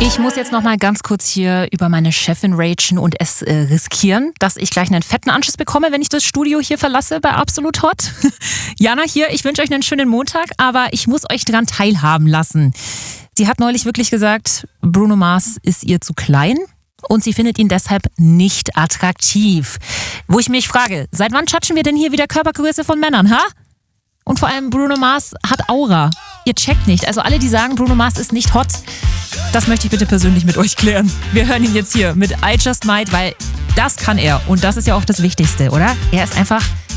Ich muss jetzt noch mal ganz kurz hier über meine Chefin ragen und es riskieren, dass ich gleich einen fetten Anschiss bekomme, wenn ich das Studio hier verlasse bei Absolut Hot. Jana hier, ich wünsche euch einen schönen Montag, aber ich muss euch daran teilhaben lassen. Sie hat neulich wirklich gesagt, Bruno Mars ist ihr zu klein und sie findet ihn deshalb nicht attraktiv. Wo ich mich frage, seit wann tschatschen wir denn hier wieder Körpergröße von Männern, ha? Und vor allem Bruno Mars hat Aura. Ihr checkt nicht. Also alle, die sagen, Bruno Mars ist nicht hot, das möchte ich bitte persönlich mit euch klären. Wir hören ihn jetzt hier mit I Just Might, weil das kann er. Und das ist ja auch das Wichtigste, oder? Er ist einfach